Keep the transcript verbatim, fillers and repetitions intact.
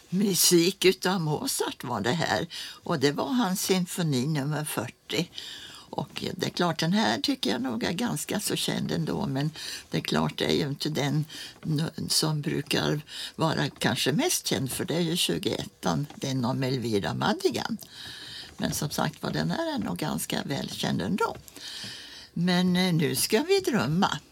musik utav Mozart var det här. Och det var hans symfoni nummer fyrtio. Och det är klart, den här tycker jag nog är ganska så känd ändå. Men det är klart, det är ju inte den som brukar vara kanske mest känd. För det är ju tjugoettan, den om Elvira Madigan. Men som sagt var, den här är nog ganska välkänd ändå. Men nu ska vi drömma.